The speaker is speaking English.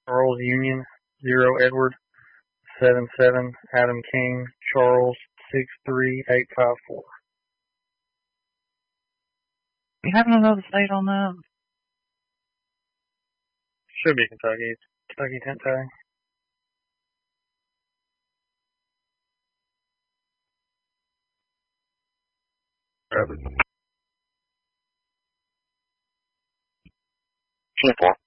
Charles Union, 0 Edward, 77 Adam King, Charles, 63854. You having another state on that? Should be Kentucky. It's Kentucky tent tag. Robert. 10-4.